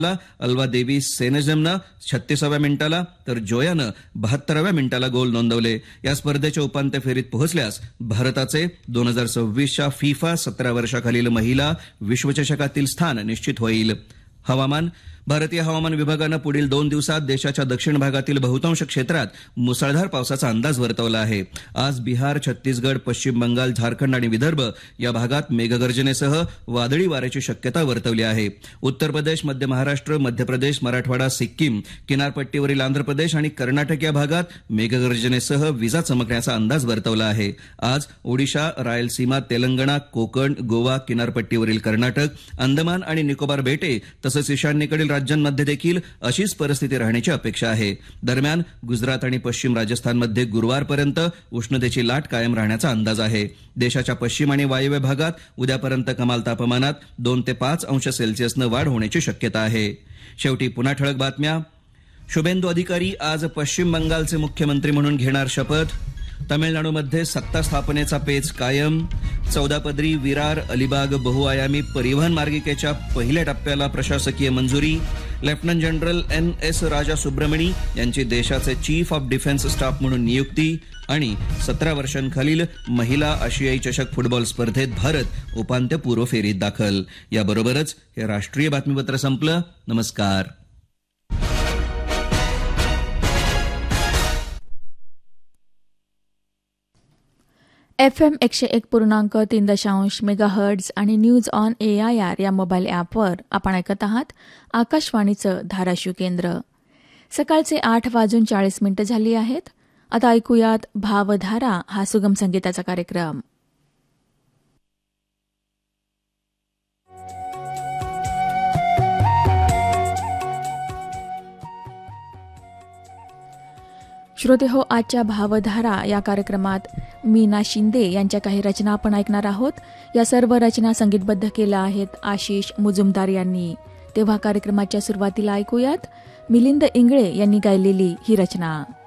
Alva देवी सेनेजमनं 36व्या मिनिटाला तर जोयानं 72व्या मिनिटाला गोल नोंदवले. या स्पर्धेच्या उपांत्य फेरीत पोहोचल्यास भारताचे 2026च्या फिफा 17 वर्षाखालील महिला विश्वचषकातील स्थान निश्चित होईल. हवामान. भारतीय हवामान विभागानं पुढील 2 दिवसात देशाच्या दक्षिण भागातील बहुतांश क्षेत्रात मुसळधार पावसाचा अंदाज वर्तवला आहे. आज बिहार, छत्तीसगड, पश्चिम बंगाल, झारखंड आणि विदर्भ या भागात मेघगर्जनेसह वादळी वाऱ्याची शक्यता वर्तवली आहे. उत्तर प्रदेश, मध्य महाराष्ट्र, मध्य प्रदेश, मराठवाडा, सिक्कीम, किनारपट्टीवरील आंध्र प्रदेश आणि कर्नाटक या भागात मेघगर्जनेसह विजा चमकण्याचा अंदाज वर्तवला आहे. आज ओडिशा, रायलसीमा, तेलंगणा, कोकण, गोवा, किनारपट्टीवरील कर्नाटक, अंदमान आणि निकोबार बेटे तसंच ईशान्येकडील राज्यांमध्ये देखील अशीच परिस्थिती राहण्याची अपेक्षा आहे. दरम्यान गुजरात आणि पश्चिम राजस्थानमध्ये गुरुवारपर्यंत उष्णतेची लाट कायम राहण्याचा अंदाज आहे. देशाच्या पश्चिम आणि वायव्य भागात उद्यापर्यंत कमाल तापमानात 2 ते 5 अंश सेल्सिअसनं वाढ होण्याची शक्यता आहे. शेवटी पुन्हा ठळक बातम्या. शुभेंदू अधिकारी आज पश्चिम बंगालचे मुख्यमंत्री म्हणून घेणार शपथ. तमिळनाडूमध्ये सत्ता स्थापनेचा पेच कायम. 14 पदरी विरार अलिबाग बहुआयामी परिवहन मार्गिकेच्या पहिल्या टप्प्याला प्रशासकीय मंजुरी. लेफ्टनंट जनरल NS राजा सुब्रमणी यांची देशाचे चीफ ऑफ डिफेन्स स्टाफ म्हणून नियुक्ती. आणि 17 वर्षांखालील महिला आशियाई चषक फुटबॉल स्पर्धेत भारत उपांत्यपूर्व फेरीत दाखल. याबरोबरच हे राष्ट्रीय बातमीपत्र संपलं. नमस्कार. FM 101.3 मेगाहर्ट्झ आणि न्यूज ऑन AIR या मोबाईल ॲपवर आपण ऐकत आहात आकाशवाणीचं धाराशिव केंद्र. सकाळचे 8:40 झाली आहेत. आता ऐकूयात भावधारा हा सुगम संगीताचा कार्यक्रम. श्रोते हो, आजच्या भावधारा या कार्यक्रमात मीना शिंदे यांच्या काही रचना आपण ऐकणार आहोत. या सर्व रचना संगीतबद्ध केल्या आहेत आशिष मुजुमदार यांनी. तेव्हा कार्यक्रमाच्या सुरुवातीला ऐकूयात मिलिंद इंगळे यांनी गायलेली ही रचना.